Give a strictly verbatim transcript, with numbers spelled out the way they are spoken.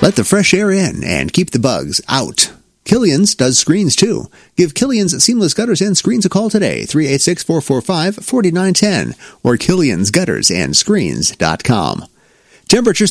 Let the fresh air in and keep the bugs out. Killian's does screens too. Give Killian's Seamless Gutters and Screens a call today, three eight six, four four five, four nine one zero, or killians gutters and screens dot com. Temperatures